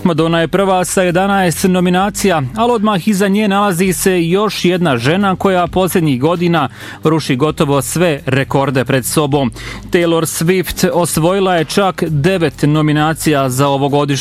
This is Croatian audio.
Madonna je prva sa 11 nominacija, ali odmah iza nje nalazi se još jedna žena koja posljednjih godina ruši gotovo sve rekorde pred sobom. Taylor Swift osvojila je čak 9 nominacija za ovogodišnju